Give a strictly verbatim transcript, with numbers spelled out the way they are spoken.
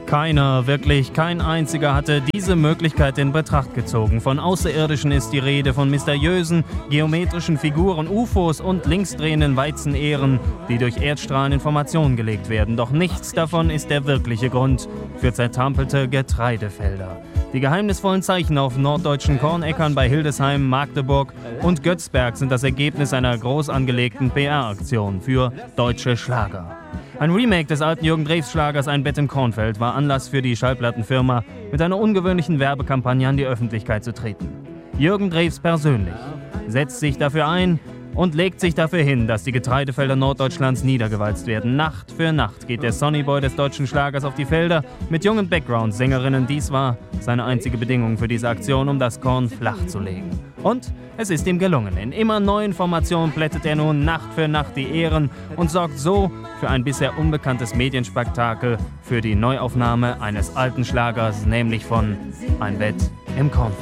Keiner, wirklich kein einziger hatte diese Möglichkeit in Betracht gezogen. Von Außerirdischen ist die Rede, von mysteriösen, geometrischen Figuren, U F Os und linksdrehenden Weizenähren, die durch Erdstrahlen in Formation gelegt werden. Doch nichts davon ist der wirkliche Grund für zertrampelte Getreidefelder. Die geheimnisvollen Zeichen auf norddeutschen Kornäckern bei Hildesheim, Magdeburg und Götzberg sind das Ergebnis einer groß angelegten P R-Aktion für deutsche Schlager. Ein Remake des alten Jürgen Drews Schlagers Ein Bett im Kornfeld war Anlass für die Schallplattenfirma, mit einer ungewöhnlichen Werbekampagne an die Öffentlichkeit zu treten. Jürgen Drews persönlich setzt sich dafür ein und legt sich dafür hin, dass die Getreidefelder Norddeutschlands niedergewalzt werden. Nacht für Nacht geht der Sonnyboy des deutschen Schlagers auf die Felder mit jungen Background-Sängerinnen. Dies war seine einzige Bedingung für diese Aktion, um das Korn flach zu legen. Und es ist ihm gelungen. In immer neuen Formationen plättet er nun Nacht für Nacht die Ähren und sorgt so für ein bisher unbekanntes Medienspektakel für die Neuaufnahme eines alten Schlagers, nämlich von Ein Bett im Kornfeld.